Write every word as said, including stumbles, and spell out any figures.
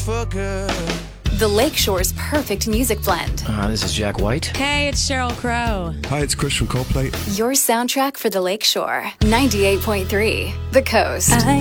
for good. The Lakeshore's perfect music blend. Uh, this is Jack White. Hey, it's Sheryl Crow. Hi, it's Chris from Coldplay. Your soundtrack for the Lakeshore. ninety-eight point three The Coast.